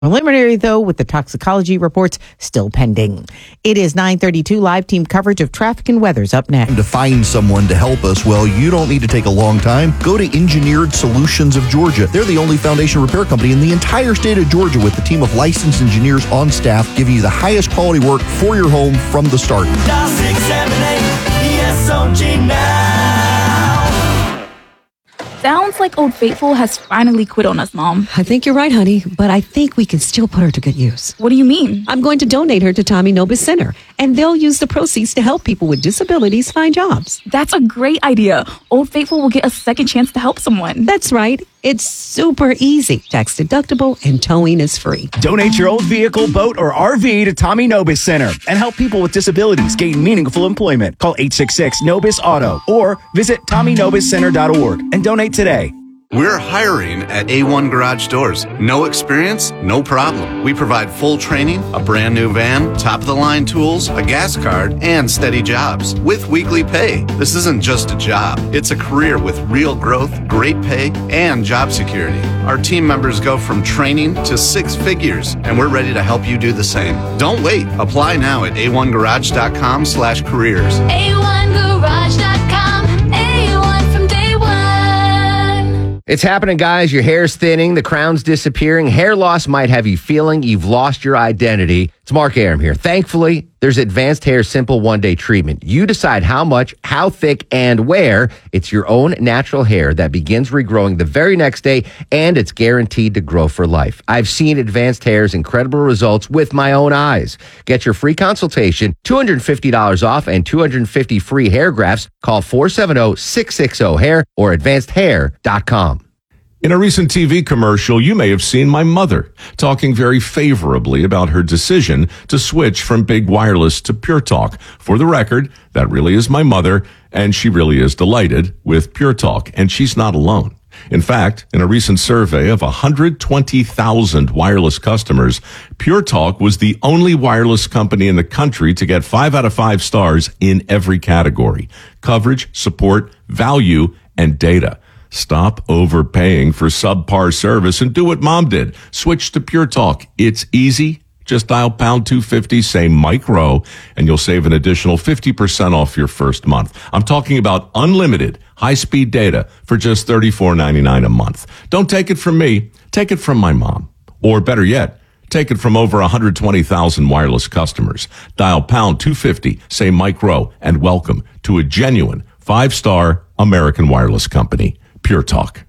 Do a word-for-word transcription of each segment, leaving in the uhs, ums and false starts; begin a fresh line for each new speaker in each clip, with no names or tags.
Preliminary, though, with the toxicology reports still pending. It is nine thirty-two. Live team coverage of traffic and weather's up next.
To find someone to help us, well, you don't need to take a long time. Go to Engineered Solutions of Georgia. They're the only foundation repair company in the entire state of Georgia with a team of licensed engineers on staff giving you the highest quality work for your home from the start.
Dial six seven eight E S O G now.
Sounds like Old Faithful has finally quit on us, Mom.
I think you're right, honey, but I think we can still put her to good use.
What do you mean?
I'm going to donate her to Tommy Nobis Center, and they'll use the proceeds to help people with disabilities find jobs.
That's a great idea. Old Faithful will get a second chance to help someone.
That's right. It's super easy, tax deductible, and towing is free.
Donate your old vehicle, boat, or R V to Tommy Nobis Center and help people with disabilities gain meaningful employment. Call eight six six Nobis Auto or visit tommy nobis center dot org and donate today.
We're hiring at A one Garage Doors. No experience? No problem. We provide full training, a brand new van, top-of-the-line tools, a gas card, and steady jobs with weekly pay. This isn't just a job. It's a career with real growth, great pay, and job security. Our team members go from training to six figures, and we're ready to help you do the same. Don't wait. Apply now at a one garage dot com slash careers.
a one garage dot com. A one from day one.
It's happening, guys. Your hair's thinning. The crown's disappearing. Hair loss might have you feeling you've lost your identity. It's Mark Arum here. Thankfully, there's Advanced Hair Simple One-Day Treatment. You decide how much, how thick, and where. It's your own natural hair that begins regrowing the very next day, and it's guaranteed to grow for life. I've seen Advanced Hair's incredible results with my own eyes. Get your free consultation, two hundred fifty dollars off, and two hundred fifty free hair grafts. Call four seven zero, six six zero, hair or advanced hair dot com.
In a recent T V commercial, you may have seen my mother talking very favorably about her decision to switch from Big Wireless to Pure Talk. For the record, that really is my mother, and she really is delighted with Pure Talk, and she's not alone. In fact, in a recent survey of one hundred twenty thousand wireless customers, Pure Talk was the only wireless company in the country to get five out of five stars in every category: coverage, support, value, and data. Stop overpaying for subpar service and do what Mom did. Switch to Pure Talk. It's easy. Just dial pound two fifty, say Mike Rowe, and you'll save an additional fifty percent off your first month. I'm talking about unlimited high-speed data for just thirty-four ninety-nine a month. Don't take it from me. Take it from my mom. Or better yet, take it from over one hundred twenty thousand wireless customers. Dial pound two fifty, say Mike Rowe, and welcome to a genuine five-star American wireless company. Pure Talk.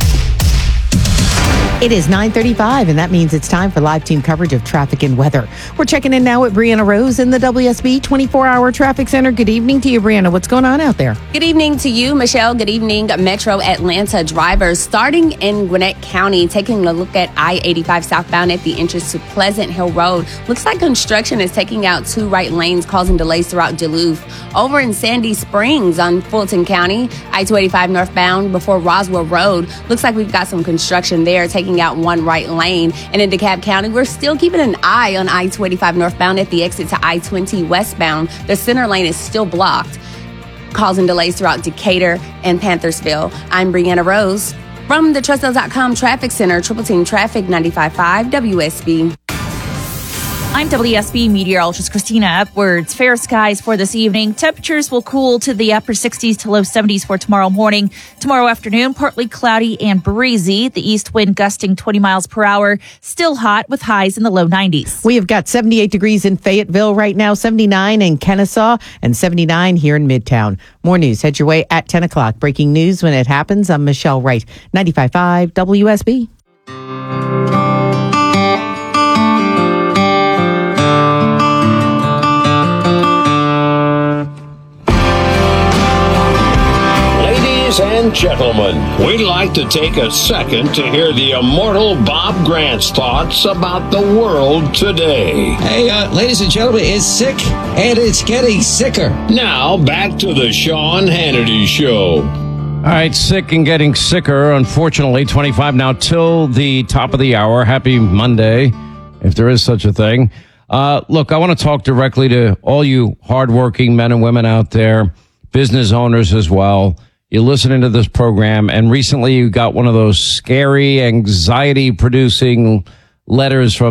It is nine thirty-five, and that means it's time for live team coverage of traffic and weather. We're checking in now with Brianna Rose in the W S B twenty-four hour Traffic Center. Good evening to you, Brianna. What's going on out there?
Good evening to you, Michelle. Good evening, Metro Atlanta drivers. Starting in Gwinnett County, taking a look at I eighty-five southbound at the entrance to Pleasant Hill Road. Looks like construction is taking out two right lanes, causing delays throughout Duluth. Over in Sandy Springs on Fulton County, I two eighty-five northbound before Roswell Road. Looks like we've got some construction there, taking out one right lane. And in DeKalb County, we're still keeping an eye on I two eighty-five northbound at the exit to I twenty westbound. The center lane is still blocked, causing delays throughout Decatur and Panthersville. I'm Brianna Rose from the Trussell dot com Traffic Center, Triple Team Traffic ninety-five point five W S B.
I'm W S B meteorologist Christina Edwards. Fair skies for this evening. Temperatures will cool to the upper sixties to low seventies for tomorrow morning. Tomorrow afternoon, partly cloudy and breezy. The east wind gusting twenty miles per hour. Still hot with highs in the low nineties.
We have got seventy-eight degrees in Fayetteville right now, seventy-nine in Kennesaw, and seventy-nine here in Midtown. More news head your way at ten o'clock. Breaking news when it happens. I'm Michelle Wright, ninety-five point five W S B.
And gentlemen, we'd like to take a second to hear the immortal Bob Grant's thoughts about the world today.
Hey, uh, ladies and gentlemen, it's sick, and it's getting sicker.
Now, back to the Sean Hannity Show.
All right, sick and getting sicker, unfortunately. twenty-five now till the top of the hour. Happy Monday, if there is such a thing. Uh, look, I want to talk directly to all you hardworking men and women out there, business owners as well. You're listening to this program, and recently you got one of those scary, anxiety-producing letters from